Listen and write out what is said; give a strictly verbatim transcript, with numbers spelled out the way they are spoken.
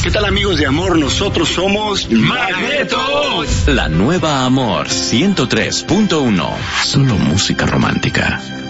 ¿Qué tal, amigos de Amor? Nosotros somos Magnetos. La nueva Amor ciento tres punto uno. Solo música romántica.